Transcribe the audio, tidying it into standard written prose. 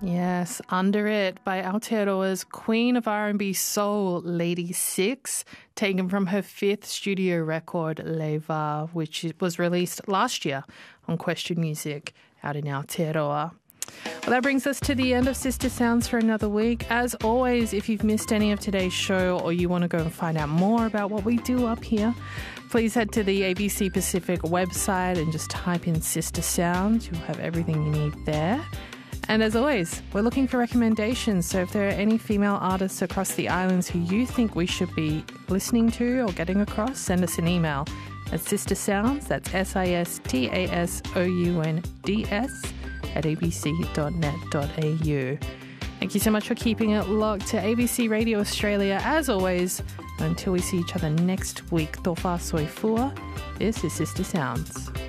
Yes, Under It by Aotearoa's Queen of R&B Soul, Lady Six, taken from her fifth studio record, Leva, which was released last year on Question Music out in Aotearoa. Well, that brings us to the end of Sister Sounds for another week. As always, if you've missed any of today's show or you want to go and find out more about what we do up here, please head to the ABC Pacific website and just type in Sister Sounds. You'll have everything you need there. And as always, we're looking for recommendations. So if there are any female artists across the islands who you think we should be listening to or getting across, send us an email at sistersounds, that's SISTASOUNDS @abc.net.au. Thank you so much for keeping it locked to ABC Radio Australia. As always, until we see each other next week, Tofa Soifua, this is Sister Sounds.